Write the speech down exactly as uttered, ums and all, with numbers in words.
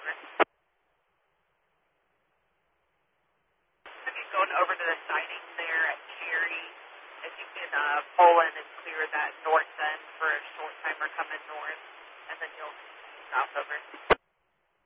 over. Okay, going over to the siding there at Cherry. If you can uh, pull in and clear that north end for a short timer coming north, and then you'll south over.